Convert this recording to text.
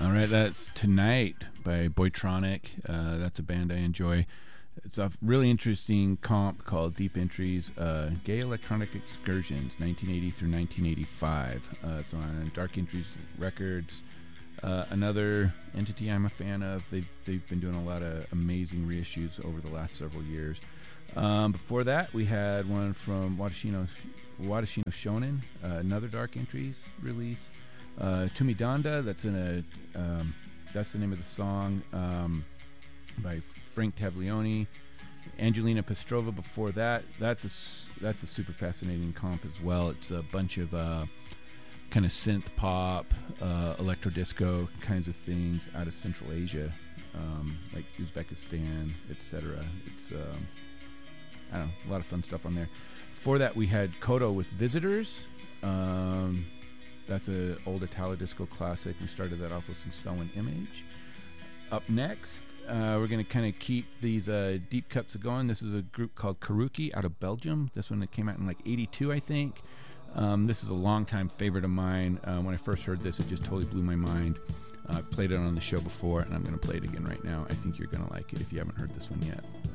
All right, that's Tonight by Boytronic. That's a band I enjoy. It's a really interesting comp called Deep Entries, Gay Electronic Excursions, 1980 through 1985. It's on Dark Entries Records. Another entity I'm a fan of. They've been doing a lot of amazing reissues over the last several years. Before that, we had one from Wadashino Shonen, another Dark Entries release. Tumidanda, that's that's the name of the song, by Frank Taglioni. Angelina Pestrova before that. That's a super fascinating comp as well. It's a bunch of kind of synth pop, electro disco kinds of things out of Central Asia, like Uzbekistan, etc. It's I don't know, a lot of fun stuff on there. Before that, we had Kodo with Visitors. That's an old Italo disco classic. We started that off with some Selwyn Image. Up next, we're going to kind of keep these deep cuts going. This is a group called Karuki out of Belgium. This one came out in like 82, I think. This is a longtime favorite of mine. When I first heard this, it just totally blew my mind. I've played it on the show before, and I'm going to play it again right now. I think you're going to like it if you haven't heard this one yet.